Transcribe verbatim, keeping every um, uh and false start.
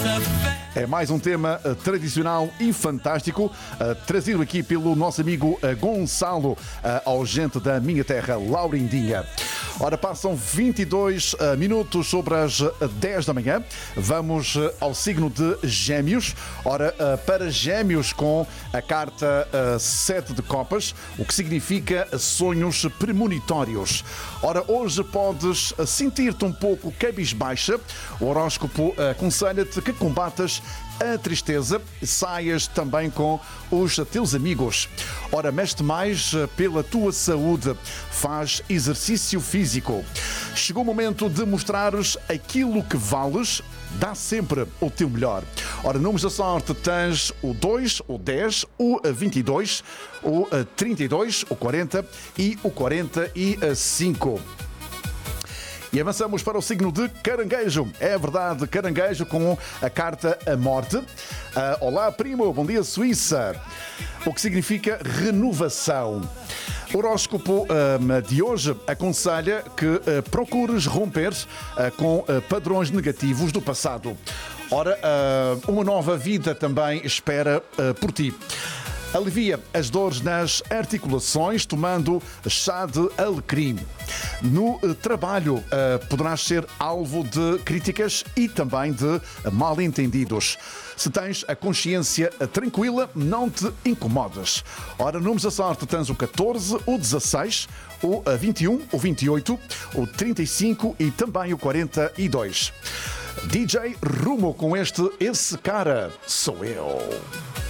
É mais um tema uh, tradicional e fantástico, uh, trazido aqui pelo nosso amigo uh, Gonçalo, uh, ao gente da minha terra, Laurindinha. Ora, passam vinte e dois uh, minutos sobre as uh, dez da manhã. Vamos uh, ao signo de Gêmeos. Ora, uh, para Gêmeos com a carta uh, sete de copas, o que significa sonhos premonitórios. Ora, hoje podes uh, sentir-te um pouco cabisbaixa. O horóscopo uh, aconselha-te que combatas a tristeza, saias também com os teus amigos. Ora, mexe mais pela tua saúde, faz exercício físico. Chegou o momento de mostrares aquilo que vales, dá sempre o teu melhor. Ora, números da sorte tens o dois, o dez, o vinte e dois, o trinta e dois, o quarenta e o quarenta e cinco. E avançamos para o signo de Caranguejo. É verdade, Caranguejo com a carta A Morte. Uh, olá, primo, bom dia, Suíça. O que significa renovação. O horóscopo um, de hoje aconselha que uh, procures romper uh, com uh, padrões negativos do passado. Ora, uh, uma nova vida também espera uh, por ti. Alivia as dores nas articulações tomando chá de alecrim. No trabalho, uh, poderás ser alvo de críticas e também de mal-entendidos. Se tens a consciência tranquila, não te incomodas. Ora, números da sorte tens o catorze, o dezasseis, o vinte e um, o vinte e oito, o trinta e cinco e também o quarenta e dois. D J Rumo com este Esse Cara Sou Eu.